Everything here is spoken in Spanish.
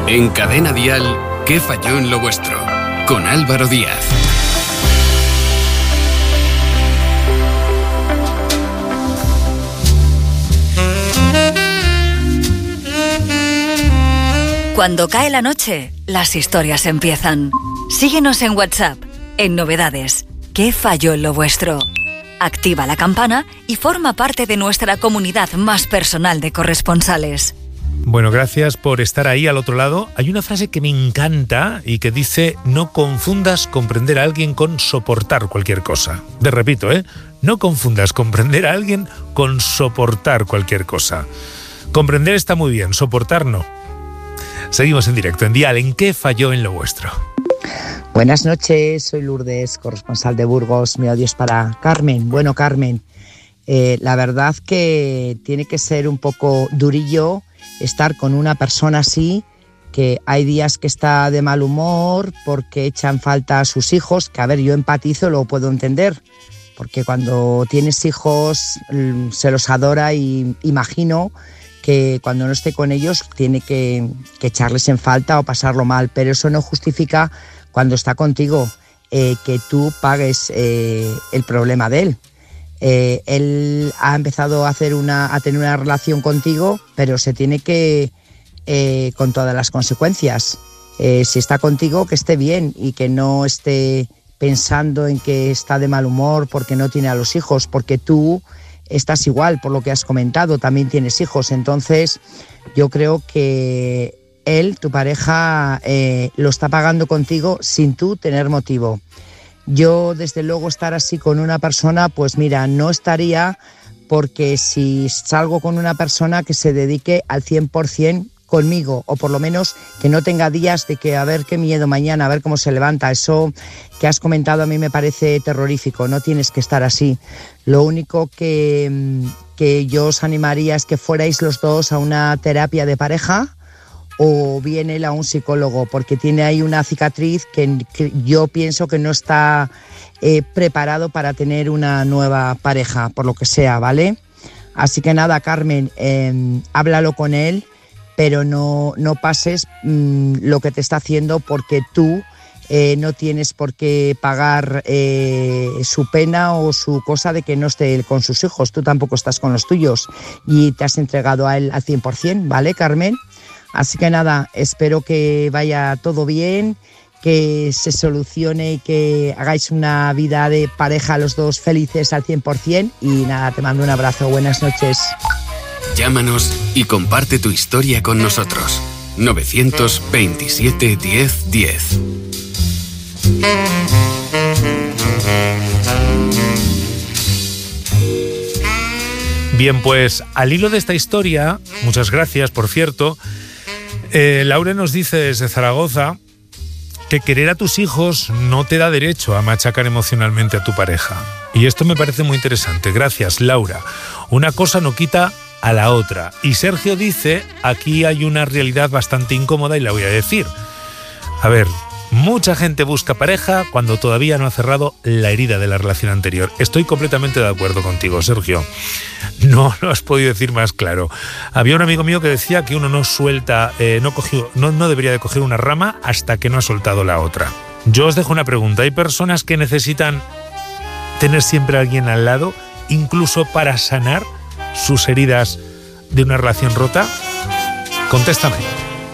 En Cadena Dial, ¿qué falló en lo vuestro? Con Álvaro Díaz. Cuando cae la noche, las historias empiezan. Síguenos en WhatsApp, en Novedades. ¿Qué falló en lo vuestro? Activa la campana y forma parte de nuestra comunidad más personal de corresponsales. Bueno, gracias por estar ahí al otro lado. Hay una frase que me encanta y que dice: no confundas comprender a alguien con soportar cualquier cosa. Te repito, no confundas comprender a alguien con soportar cualquier cosa. Comprender está muy bien, soportar no. Seguimos en directo en Dial. ¿En qué falló en lo vuestro? Buenas noches, soy Lourdes, corresponsal de Burgos. Mi audio es para Carmen. Bueno, Carmen, la verdad que tiene que ser un poco durillo estar con una persona así, que hay días que está de mal humor porque echan falta a sus hijos, que a ver, yo empatizo, lo puedo entender, porque cuando tienes hijos se los adora y imagino que cuando no esté con ellos tiene que echarles en falta o pasarlo mal, pero eso no justifica cuando está contigo que tú pagues el problema de él. Él ha empezado a tener una relación contigo, pero se tiene que, con todas las consecuencias. Si está contigo, que esté bien y que no esté pensando en que está de mal humor porque no tiene a los hijos, porque tú estás igual, por lo que has comentado, también tienes hijos. Entonces, yo creo que él, tu pareja, lo está pagando contigo sin tú tener motivo. Yo, desde luego, estar así con una persona, pues mira, no estaría, porque si salgo con una persona que se dedique al 100% conmigo, o por lo menos que no tenga días de que a ver qué miedo mañana, a ver cómo se levanta. Eso que has comentado a mí me parece terrorífico, no tienes que estar así. Lo único que yo os animaría es que fuerais los dos a una terapia de pareja, o bien él a un psicólogo, porque tiene ahí una cicatriz que yo pienso que no está preparado para tener una nueva pareja, por lo que sea, ¿vale? Así que nada, Carmen, háblalo con él, pero no pases lo que te está haciendo, porque tú no tienes por qué pagar su pena o su cosa de que no esté con sus hijos. Tú tampoco estás con los tuyos y te has entregado a él al 100%, ¿vale, Carmen? Así que nada, espero que vaya todo bien, que se solucione y que hagáis una vida de pareja los dos felices al 100%. Y nada, te mando un abrazo. Buenas noches. Llámanos y comparte tu historia con nosotros. 927 10 10. Bien, pues al hilo de esta historia, muchas gracias, por cierto, Laura nos dice desde Zaragoza que querer a tus hijos no te da derecho a machacar emocionalmente a tu pareja. Y esto me parece muy interesante. Gracias, Laura. Una cosa no quita a la otra. Y Sergio dice: aquí hay una realidad bastante incómoda y la voy a decir. A ver, mucha gente busca pareja cuando todavía no ha cerrado la herida de la relación anterior. Estoy completamente de acuerdo contigo, Sergio. No lo has podido decir más claro. Había un amigo mío que decía que uno no suelta, no debería de coger una rama hasta que no ha soltado la otra. Yo os dejo una pregunta. ¿Hay personas que necesitan tener siempre a alguien al lado, incluso para sanar sus heridas de una relación rota? Contéstame.